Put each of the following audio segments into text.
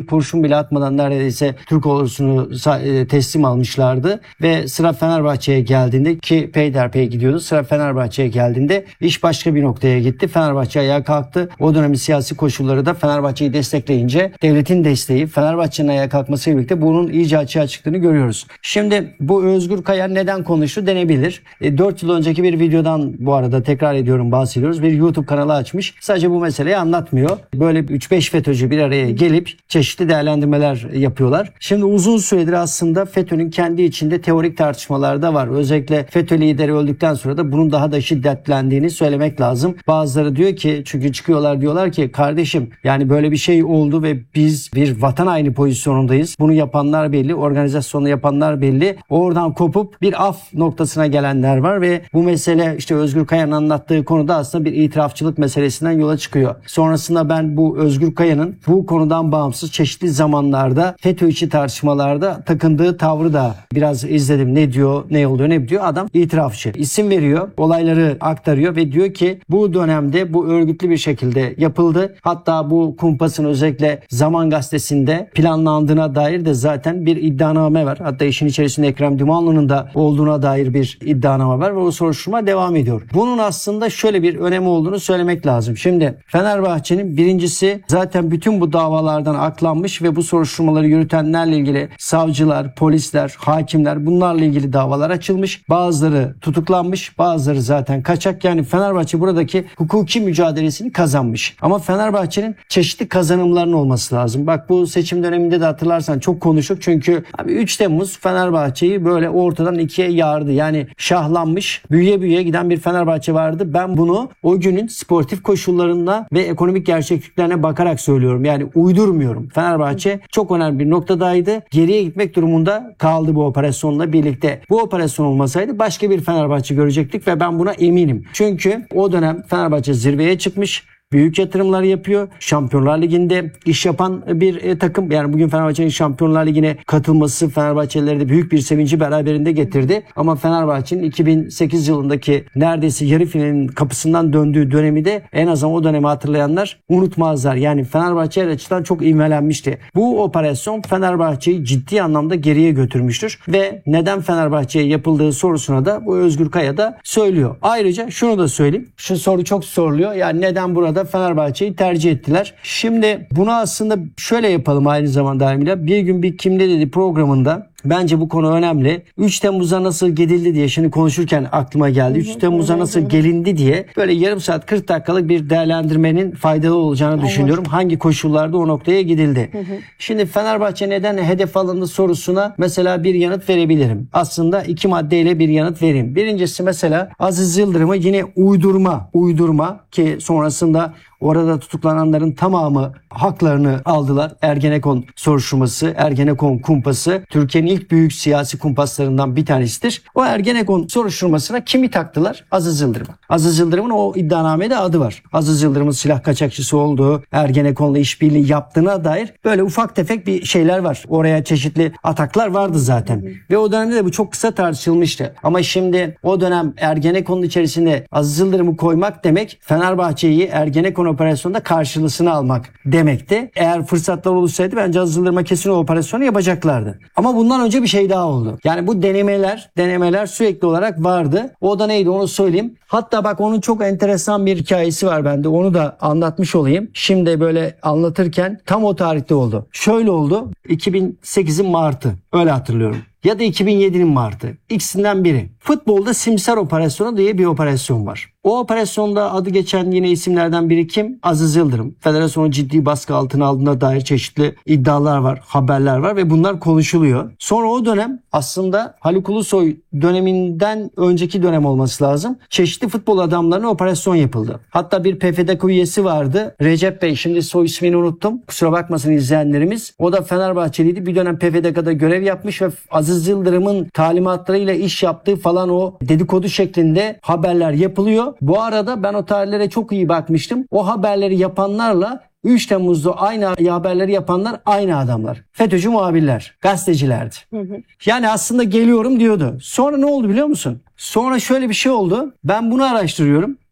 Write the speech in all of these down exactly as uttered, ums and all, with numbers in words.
bir kurşun bile atmadan neredeyse Türk ordusunu teslim almışlardı ve sıra Fenerbahçe'ye geldiğinde, ki peyderpey gidiyordu, sıra Fenerbahçe'ye geldiğinde iş başka bir noktaya gitti. Fenerbahçe ayağa kalktı. O dönemin siyasi koşulları da Fenerbahçe'yi destekleyince devletin desteği, Fenerbahçe'nin ayağa kalkmasıyla birlikte bunun iyice açığa çıktığını görüyoruz. Şimdi bu Özgür Kaya neden konuştu denebilir. E, dört yıl önceki bir videodan bu arada tekrar ediyorum bahsediyoruz. Bir YouTube kanalı açmış. Sadece bu meseleyi anlatmıyor. Böyle üç beş FETÖ'cü bir araya gelip çeşitli değerlendirmeler yapıyorlar. Şimdi uzun süredir aslında FETÖ'nün kendi içinde teorik tartışmalar da var. Özellikle FETÖ lideri öldükten sonra da bunun daha da şiddetlendiğini söylemek lazım. Bazıları diyor ki, çünkü çıkıyorlar diyorlar ki kardeşim yani böyle bir şey oldu ve biz bir vatan haini pozisyonundayız. Bunu yapanlar belli, organizasyonu yapanlar belli. Oradan kopup bir af noktasına gelenler var ve bu mesele işte Özgür Kaya'nın anlattığı konuda aslında bir itirafçılık meselesinden yola çıkıyor. Sonrasında ben bu Özgür Kaya'nın bu konudan bağımsız çeşitli zamanlarda FETÖ içi tartışmalarda takındığı tavrı da biraz izledim. Ne diyor, ne oluyor, ne diyor? Adam itirafçı. İsim veriyor, olayları aktarıyor ve diyor ki bu dönemde bu örgütlü bir şekilde yapıldı. Hatta bu kumpasın özellikle Zaman Gazetesi'nde planlandığına dair de zaten bir iddianame var. Hatta işin içerisinde Ekrem İmamoğlu'nun da olduğuna dair bir iddianame var ve o soruşturma devam ediyor. Bunun aslında şöyle bir önemi olduğunu söylemek lazım. Şimdi Fenerbahçe'nin birincisi zaten bütün bu davalardan aklanmış ve bu soruşturmaları yürütenlerle ilgili savcılar, polisler, hakimler, bunlarla ilgili davalar açılmış. Bazıları tutuklanmış, bazıları zaten kaçak. Yani Fenerbahçe buradaki hukuki mücadelesini kazanmış. Ama Fenerbahçe'nin çeşitli kazanımlarının olması lazım. Bak bu seçim döneminde de hatırlarsan çok konuştuk. Çünkü abi üç Temmuz Fenerbahçe'yi böyle ortadan ikiye yardı. Yani şahlanmış, büyüye büyüye giden bir Fenerbahçe vardı. Ben bunu o günün sportif koşullarına ve ekonomik gerçekliklerine bakarak söylüyorum. Yani uydurmuyorum. Fenerbahçe çok önemli bir noktadaydı. Geriye gitmek durumunda kaldı bu operasyonla birlikte. Bu operasyon olmasaydı başka bir Fenerbahçe görecektik ve ben buna eminim. Çünkü o dönem Fenerbahçe zirveye çıkmış. Büyük yatırımlar yapıyor. Şampiyonlar Ligi'nde iş yapan bir e, takım. Yani bugün Fenerbahçe'nin Şampiyonlar Ligi'ne katılması Fenerbahçelileri de büyük bir sevinci beraberinde getirdi. Ama Fenerbahçe'nin iki bin sekiz yılındaki neredeyse yarı finalin kapısından döndüğü dönemi de en azından o dönemi hatırlayanlar unutmazlar. Yani Fenerbahçe her açıdan çok ivmelenmişti. Bu operasyon Fenerbahçe'yi ciddi anlamda geriye götürmüştür. Ve neden Fenerbahçe'ye yapıldığı sorusuna da bu Özgür Kaya da söylüyor. Ayrıca şunu da söyleyeyim. Şu soru çok soruluyor. Yani neden burada Fenerbahçe'yi tercih ettiler? Şimdi bunu aslında şöyle yapalım aynı zamanda Emine. Bir gün bir Kimde Dedi programında bence bu konu önemli. üç Temmuz'a nasıl gidildi diye şimdi konuşurken aklıma geldi. üç Temmuz'a nasıl gelindi diye böyle yarım saat kırk dakikalık bir değerlendirmenin faydalı olacağını düşünüyorum. Hangi koşullarda o noktaya gidildi? Hı hı. Şimdi Fenerbahçe neden hedef alındı sorusuna mesela bir yanıt verebilirim. Aslında iki maddeyle bir yanıt vereyim. Birincisi mesela Aziz Yıldırım'ı yine uydurma, uydurma ki sonrasında orada tutuklananların tamamı haklarını aldılar. Ergenekon soruşturması, Ergenekon kumpası Türkiye'nin ilk büyük siyasi kumpaslarından bir tanesidir. O Ergenekon soruşturmasına kimi taktılar? Aziz Yıldırım'ı. Aziz Yıldırım'ın o iddianamede adı var. Aziz Yıldırım'ın silah kaçakçısı olduğu, Ergenekon'la işbirliği yaptığına dair böyle ufak tefek bir şeyler var. Oraya çeşitli ataklar vardı zaten. Hı hı. Ve o dönemde de bu çok kısa tartışılmıştı. Ama şimdi o dönem Ergenekon'un içerisinde Aziz Yıldırım'ı koymak demek Fenerbahçe'yi Ergenekon operasyonda karşılığını almak demekti. Eğer fırsatlar olsaydı bence Aziz Yıldırım'a kesin o operasyonu yapacaklardı. Ama bundan önce bir şey daha oldu. Yani bu denemeler, denemeler sürekli olarak vardı. O da neydi onu söyleyeyim. Hatta bak onun çok enteresan bir hikayesi var bende. Onu da anlatmış olayım. Şimdi böyle anlatırken tam o tarihte oldu. Şöyle oldu. iki bin sekizin Mart'ı. Öyle hatırlıyorum. Ya da iki bin yedinin Mart'ı. İkisinden biri. Futbolda Simsar operasyonu diye bir operasyon var. O operasyonda adı geçen yine isimlerden biri kim? Aziz Yıldırım. Federasyonu ciddi baskı altına aldığına dair çeşitli iddialar var, haberler var ve bunlar konuşuluyor. Sonra o dönem aslında Haluk Ulusoy döneminden önceki dönem olması lazım. Çeşitli futbol adamlarına operasyon yapıldı. Hatta bir P F D K üyesi vardı. Recep Bey, şimdi soy ismini unuttum. Kusura bakmasın izleyenlerimiz. O da Fenerbahçeliydi. Bir dönem P F D K'da görev yapmış ve Aziz Yıldırım'ın talimatlarıyla iş yaptığı falan o dedikodu şeklinde haberler yapılıyor. Bu arada ben o tarihlere çok iyi bakmıştım. O haberleri yapanlarla üç Temmuz'da aynı haberleri yapanlar aynı adamlar. FETÖ'cü muhabirler, gazetecilerdi. Hı hı. Yani aslında geliyorum diyordu. Sonra ne oldu biliyor musun? Sonra şöyle bir şey oldu. Ben bunu araştırıyorum.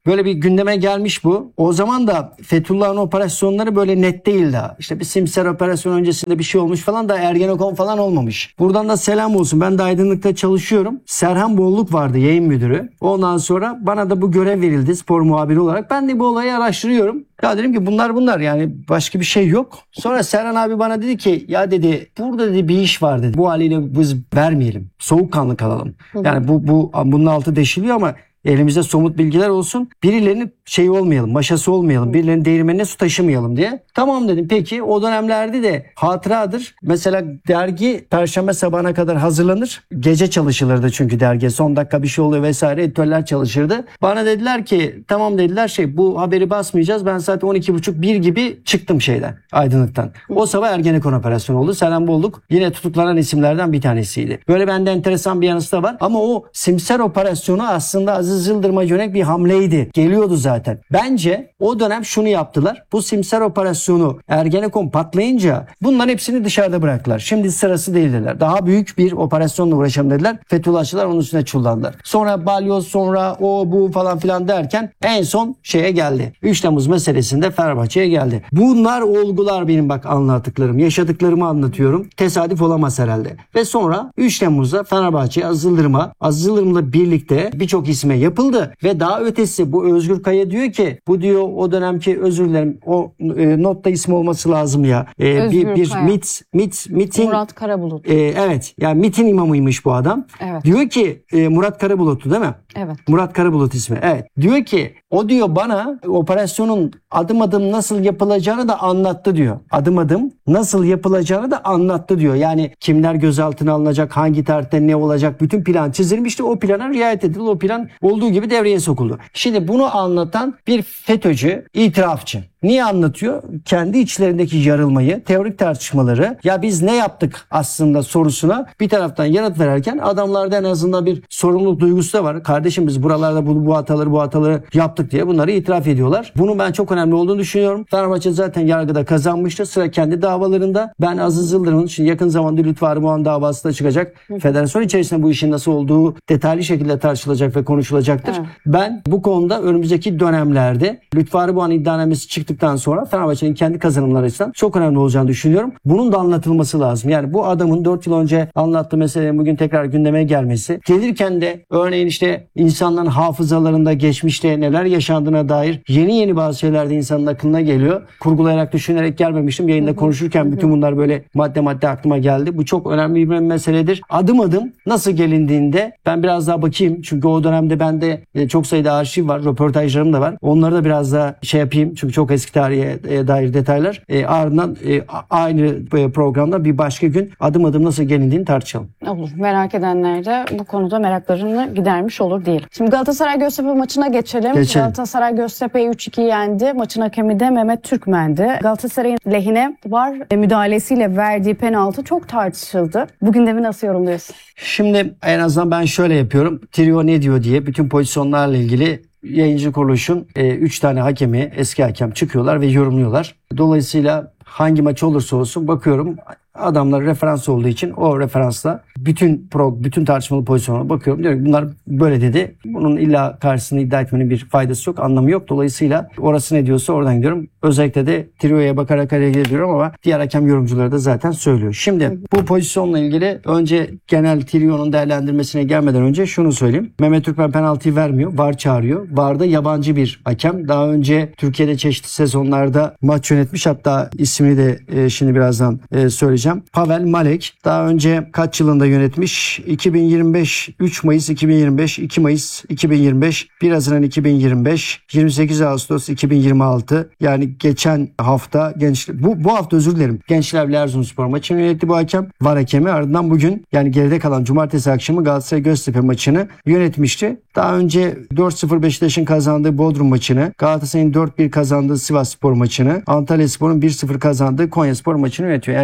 böyle bir gündeme gelmiş bu. O zaman da Fethullah'ın operasyonları böyle net değil daha. İşte bir Simser operasyon öncesinde bir şey olmuş falan da Ergenekon falan olmamış. Buradan da selam olsun. Ben de aydınlıkta çalışıyorum. Serhan Bolluk vardı yayın müdürü. Ondan sonra bana da bu görev verildi spor muhabiri olarak. Ben de bu olayı araştırıyorum. Ya dedim ki bunlar bunlar yani başka bir şey yok. Sonra Serhan abi bana dedi ki ya dedi burada dedi bir iş var dedi. Bu haliyle biz vermeyelim. Soğukkanlı kalalım. Yani bu bu bunun altı deşiliyor ama elimizde somut bilgiler olsun. Birilerinin şey olmayalım, maşası olmayalım. Birilerinin değirmenine su taşımayalım diye. Tamam dedim. Peki o dönemlerde de hatıradır. Mesela dergi Perşembe sabahına kadar hazırlanır. Gece çalışılırdı çünkü dergi. Son dakika bir şey oluyor vesaire. Editörler çalışırdı. Bana dediler ki tamam dediler şey bu haberi basmayacağız. Ben saat on iki buçuk bir gibi çıktım şeyden. Aydınlıktan. O sabah Ergenekon operasyonu oldu. Selam Bolluk yine tutuklanan isimlerden bir tanesiydi. Böyle bende enteresan bir yanısı da var. Ama o Simser operasyonu aslında Aziz Yıldırım'a yönelik bir hamleydi. Geliyordu zaten. Bence o dönem şunu yaptılar. Bu Simser operasyonu Ergenekon patlayınca bunların hepsini dışarıda bıraktılar. Şimdi sırası değil dediler. Daha büyük bir operasyonla uğraşalım dediler. Fethullahçılar onun üstüne çullandılar. Sonra balyoz sonra o bu falan filan derken en son şeye geldi. üç Temmuz meselesinde Fenerbahçe'ye geldi. Bunlar olgular benim bak anlattıklarım. Yaşadıklarımı anlatıyorum. Tesadüf olamaz herhalde. Ve sonra üç Temmuz'da Fenerbahçe Aziz Yıldırım'a Aziz Yıldırım'la birlikte birçok isme yapıldı ve daha ötesi bu Özgür Kaya diyor ki bu diyor o dönemki özür dilerim o e, notta ismi olması lazım ya. E, bir bir mit mit mitin Murat Karabulut. E, evet. Yani mitin imamıymış bu adam. Evet. Diyor ki e, Murat Karabulut'tu değil mi? Evet. Murat Karabulut ismi. Evet. Diyor ki o diyor bana operasyonun adım adım nasıl yapılacağını da anlattı diyor. Adım adım nasıl yapılacağını da anlattı diyor. Yani kimler gözaltına alınacak, hangi tarihte ne olacak bütün plan çizilmişti. O plana riayet edildi. O plan olduğu gibi devreye sokuldu. Şimdi bunu anlatan bir FETÖ'cü, itirafçı. Niye anlatıyor? Kendi içlerindeki yarılmayı, teorik tartışmaları ya biz ne yaptık aslında sorusuna bir taraftan yanıt verirken adamlarda en azından bir sorumluluk duygusu da var. Kardeşim biz buralarda bu, bu hataları bu hataları yaptık diye bunları itiraf ediyorlar. Bunun ben çok önemli olduğunu düşünüyorum. Fenerbahçe zaten yargıda kazanmıştı. Sıra kendi davalarında. Ben Aziz Yıldırım'ın şimdi yakın zamanda Lütfü Arıboğan davası da çıkacak. Federasyon içerisinde bu işin nasıl olduğu detaylı şekilde tartışılacak ve konuşulacaktır. Evet. Ben bu konuda önümüzdeki dönemlerde Lütfü Arıboğan iddianamesi çıktıktan sonra Fenerbahçe'nin kendi kazanımları açısından çok önemli olacağını düşünüyorum. Bunun da anlatılması lazım. Yani bu adamın dört yıl önce anlattığı meselelerin bugün tekrar gündeme gelmesi, gelirken de örneğin işte insanların hafızalarında geçmişte neler yaşandığına dair yeni yeni bazı şeyler de insanın aklına geliyor. Kurgulayarak düşünerek gelmemiştim. Yayında hı hı. konuşurken bütün bunlar böyle madde madde aklıma geldi. Bu çok önemli bir meseledir. Adım adım nasıl gelindiğinde ben biraz daha bakayım. Çünkü o dönemde bende çok sayıda arşiv var. Röportajlarım da var. Onları da biraz daha şey yapayım. Çünkü çok eski tarihe dair detaylar. E, ardından e, aynı programda bir başka gün adım adım nasıl gelindiğini tartışalım. Olur. Merak edenler de bu konuda meraklarını gidermiş olur diyelim. Şimdi Galatasaray Göztepe maçına geçelim. geçelim. Galatasaray Göztepe'yi üç iki yendi. Maçın hakemi de Mehmet Türkmen'di. Galatasaray'ın lehine var müdahalesiyle verdiği penaltı çok tartışıldı. Bu gündemi nasıl yorumluyorsun? Şimdi en azından ben şöyle yapıyorum. Trio ne diyor diye bütün pozisyonlarla ilgili yayıncı kuruluşun üç e, tane hakemi, eski hakem çıkıyorlar ve yorumluyorlar. Dolayısıyla hangi maç olursa olsun bakıyorum adamlar referans olduğu için o referansla bütün pro, bütün tartışmalı pozisyonlara bakıyorum. Diyorum ki bunlar böyle dedi. Bunun illa karşısını iddia etmenin bir faydası yok, anlamı yok. Dolayısıyla orası ne diyorsa oradan gidiyorum. Özellikle de Trio'ya bakarak hareket ediyorum ama diğer hakem yorumcuları da zaten söylüyor. Şimdi bu pozisyonla ilgili önce genel Trio'nun değerlendirmesine gelmeden önce şunu söyleyeyim. Mehmet Türkmen penaltıyı vermiyor. V A R çağırıyor. V A R'da yabancı bir hakem. Daha önce Türkiye'de çeşitli sezonlarda maç yönetmiş. Hatta ismini de e, şimdi birazdan e, söyleyeceğim. Pavel Malek daha önce kaç yılında yönetmiş? iki bin yirmi beş üç Mayıs iki bin yirmi beş, iki Mayıs iki bin yirmi beş, bir Haziran iki bin yirmi beş, yirmi sekiz Ağustos iki bin yirmi altı yani geçen hafta genç bu bu hafta özür dilerim. Gençler Birliği Erzurumspor maçını yönetti bu hakem. V A R hakemi ardından bugün yani geride kalan cumartesi akşamı Galatasaray Göztepe maçını yönetmişti. Daha önce dört sıfır Beşiktaş'ın kazandığı Bodrum maçını, Galatasaray'ın dört bir kazandığı Sivasspor maçını, Antalyaspor'un bir sıfır kazandığı Konyaspor maçını yönetiyor. Yani yabancı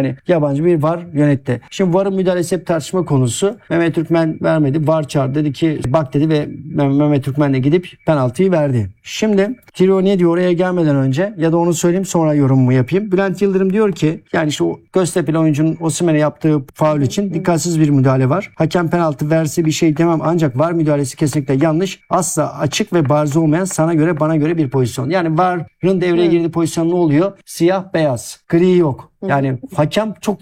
yabancı bir V A R yönetti. Şimdi V A R'ın müdahalesi hep tartışma konusu. Mehmet Türkmen vermedi. V A R çağırdı. Dedi ki bak dedi ve Mehmet Türkmen de gidip penaltıyı verdi. Şimdi Trio ne diyor oraya gelmeden önce ya da onu söyleyeyim sonra yorumumu yapayım. Bülent Yıldırım diyor ki yani işte o Göztepe'li oyuncunun Osimhen'e yaptığı faul için dikkatsiz bir müdahale var. Hakem penaltı verse bir şey demem ancak V A R müdahalesi kesinlikle yanlış. Asla açık ve bariz olmayan sana göre bana göre bir pozisyon. Yani V A R'ın devreye girdiği pozisyon ne oluyor? Siyah beyaz. Gri yok. Yani hakem çok